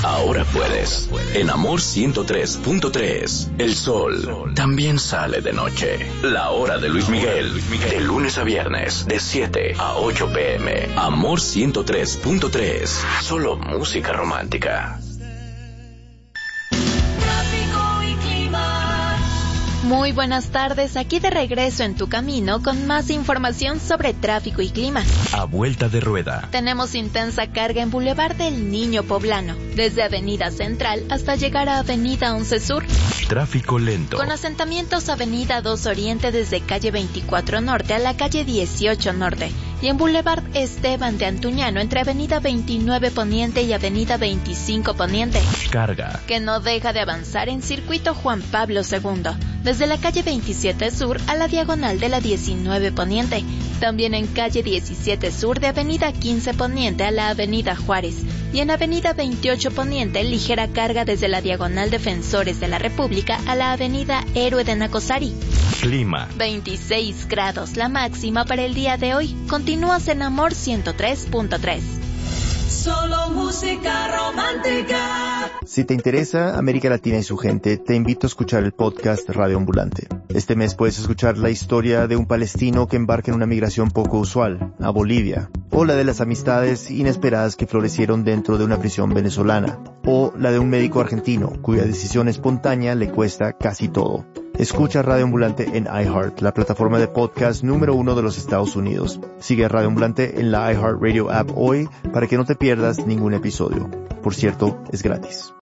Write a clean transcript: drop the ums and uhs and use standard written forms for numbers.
Ahora puedes. En Amor 103.3, el sol también sale de noche. La hora de Luis Miguel, de lunes a viernes, de 7 a 8 p.m. Amor 103.3, solo música romántica. Muy buenas tardes, aquí de regreso en Tu Camino con más información sobre tráfico y clima. A vuelta de rueda. Tenemos intensa carga en Boulevard del Niño Poblano, desde Avenida Central hasta llegar a Avenida 11 Sur. Tráfico lento. Con asentamientos Avenida 2 Oriente desde calle 24 Norte a la calle 18 Norte. Y en Boulevard Esteban de Antuñano entre Avenida 29 Poniente y Avenida 25 Poniente. Carga. Que no deja de avanzar en Circuito Juan Pablo II, desde la calle 27 Sur a la diagonal de la 19 Poniente. También en calle 17 Sur de Avenida 15 Poniente a la Avenida Juárez. Y en Avenida 28 Poniente, ligera carga desde la diagonal Defensores de la República a la Avenida Héroe de Nacosari. Clima. 26 grados la máxima para el día de hoy. Continúas en Amor 103.3. Solo música romántica. Si te interesa América Latina y su gente, te invito a escuchar el podcast Radio Ambulante. Este mes puedes escuchar la historia de un palestino que embarca en una migración poco usual, a Bolivia, o la de las amistades inesperadas que florecieron dentro de una prisión venezolana, o la de un médico argentino cuya decisión espontánea le cuesta casi todo. Escucha Radio Ambulante en iHeart, la plataforma de podcast número 1 de los Estados Unidos. Sigue Radio Ambulante en la iHeart Radio app hoy para que no te pierdas ningún episodio. Por cierto, es gratis.